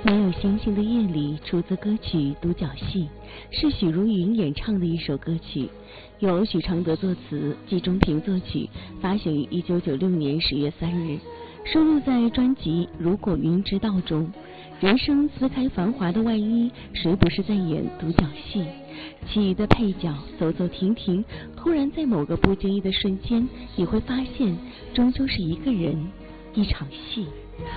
没有星星的夜里出自歌曲《独角戏》，是许茹芸演唱的一首歌曲，由许常德作词，季中平作曲，发行于1996年10月3日，收录在专辑《如果云知道》中。人生撕开繁华的外衣，谁不是在演独角戏？其余的配角走走停停，突然在某个不经意的瞬间，你会发现，终究是一个人，一场戏。